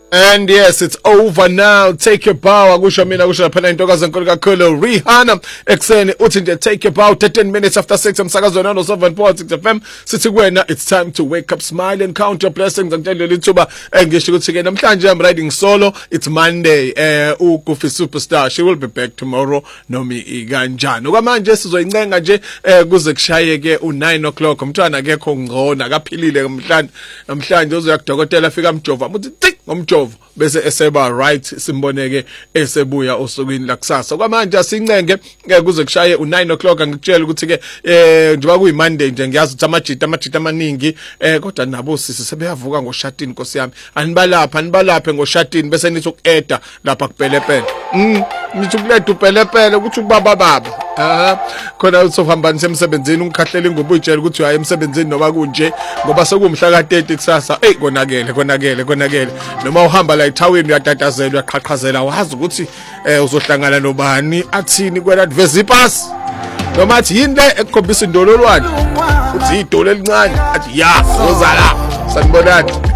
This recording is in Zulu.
And yes, it's over now. Take your bow. Akusho mina kusho phela intokazi enkulu kakhulu Rihanna ekseni uthi nje take your bow 13 minutes after 6 emsakazweni no 7.6 FM sithi kuwena it's time to wake up, smile and count your blessings. Ngitshela lithuba ngisho ukuthi ke namhlanje I'm riding solo. It's Monday. uGoofy Superstar she will be back tomorrow nomi kanjani. Okwamanje sizoyincenga nje kuze kushaye ke u9 o'clock umntwana akekho ngqona akaphilile namhlanje uzoya kudokotela afika amjova uthi tik ngomjovo bese eseba right simboneke esebuya osukwini lakusasa. Kwamanje asincenge kuze kushaye u9 o'clock ngikutshela ukuthi ke njengoba kuyi Monday nje ngiyazi ukuthi amajita amaningi kodwa nabo sisi sebeyavuka ngoshatini Nkosi yami anibalaphe ngoshatini bese nithi ukueda lapha kupelepele nithi ukuletha upelepele ukuthi ubaba khona usohamba nisemsebenzini ungikhahlela ingoba uyitshela ukuthi uya emsebenzini noba kunje ngoba sekumhla ka30 kusasa konakele noma uhamba la ethawini uyatatazela uyaqhaqhazela wazi ukuthi uzohlangana nobani athini kwena advise ipass noma athi yini le ekukhombisa indololwane uthi idolo elincane athi ya uzala sanibonani.